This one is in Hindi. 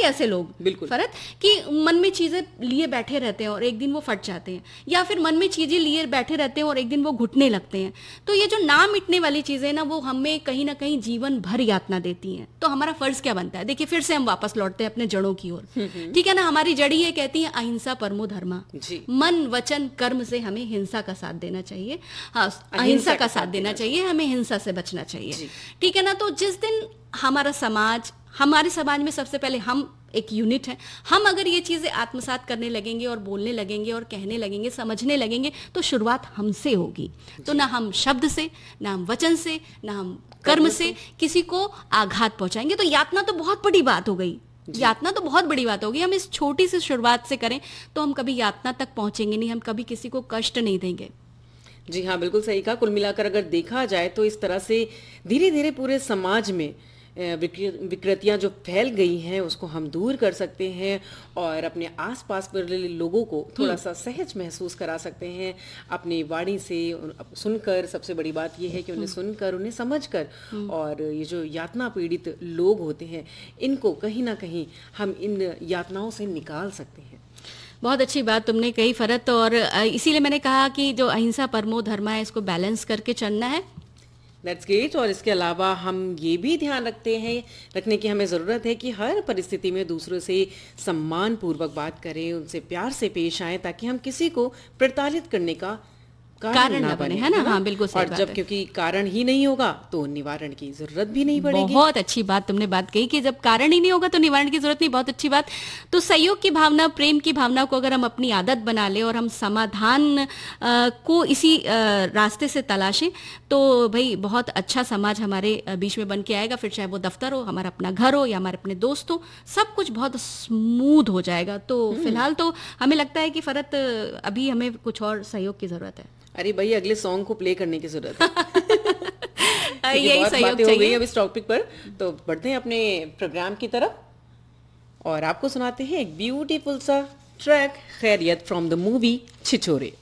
ऐसे लोग बिल्कुल फरत कि मन में चीजें लिए बैठे रहते हैं और एक दिन वो फट जाते हैं, या फिर मन में चीजें लिए बैठे रहते हैं और एक दिन वो घुटने लगते हैं। तो ये जो ना मिटने वाली चीजें ना, वो हमें कहीं ना कहीं जीवन भर यातना देती हैं। तो हमारा फर्ज क्या बनता है? देखिए, फिर से हम वापस लौटते हैं अपने जड़ों की ओर, ठीक है ना। हमारी जड़ी ये कहती है अहिंसा परमो धर्मा, मन वचन कर्म से हमें हिंसा का साथ देना चाहिए, हाँ अहिंसा का साथ देना चाहिए, हमें हिंसा से बचना चाहिए, ठीक है ना। तो जिस दिन हमारे समाज में सबसे पहले हम एक यूनिट है, हम अगर ये चीजें आत्मसात करने लगेंगे और बोलने लगेंगे और कहने लगेंगे, समझने लगेंगे, तो शुरुआत हमसे होगी। तो ना हम शब्द से, ना हम वचन से, ना हम कर्म से किसी को आघात पहुंचाएंगे। तो यातना तो बहुत बड़ी बात हो गई, यातना तो बहुत बड़ी बात होगी। हम इस छोटी सी शुरुआत से करें तो हम कभी यातना तक पहुंचेंगे नहीं, हम कभी किसी को कष्ट नहीं देंगे। जी हाँ, बिल्कुल सही कहा। कुल मिलाकर अगर देखा जाए तो इस तरह से धीरे धीरे पूरे समाज में विकृतियां जो फैल गई हैं उसको हम दूर कर सकते हैं और अपने आसपास वाले लोगों को थोड़ा सा सहज महसूस करा सकते हैं अपनी वाणी से सुनकर। सबसे बड़ी बात यह है कि उन्हें सुनकर, उन्हें समझकर, और ये जो यातना पीड़ित लोग होते हैं इनको कहीं ना कहीं हम इन यातनाओं से निकाल सकते हैं। बहुत अच्छी बात तुमने कही फरत, और इसीलिए मैंने कहा कि जो अहिंसा परमो धर्मा है इसको बैलेंस करके चलना है। That's great. और इसके अलावा हम ये भी ध्यान रखने की हमें ज़रूरत है कि हर परिस्थिति में दूसरों से सम्मान पूर्वक बात करें, उनसे प्यार से पेश आएं, ताकि हम किसी को प्रताड़ित करने का कारण ना बने, है ना। हाँ बिल्कुल सही और बात जब है। क्योंकि कारण ही नहीं होगा तो निवारण की जरूरत भी नहीं पड़ेगी। बहुत अच्छी बात तुमने बात कही कि जब कारण ही नहीं होगा तो निवारण की जरूरत नहीं। बहुत अच्छी बात। तो सहयोग की भावना, प्रेम की भावना को अगर हम अपनी आदत बना ले और हम समाधान को इसी रास्ते से तलाशें तो भाई बहुत अच्छा समाज हमारे बीच में बन के आएगा। फिर चाहे वो दफ्तर हो, हमारा अपना घर हो या हमारे अपने दोस्त हो, सब कुछ बहुत स्मूथ हो जाएगा। तो फिलहाल तो हमें लगता है कि फरत अभी हमें कुछ और सहयोग की जरूरत है। अरे भाई, अगले सॉन्ग को प्ले करने की जरूरत है। यही सहयोग बातें हो गई चाहिए अब इस टॉपिक पर, तो बढ़ते हैं अपने प्रोग्राम की तरफ और आपको सुनाते हैं एक ब्यूटीफुल सा ट्रैक, खैरियत फ्रॉम द मूवी छिछोरे।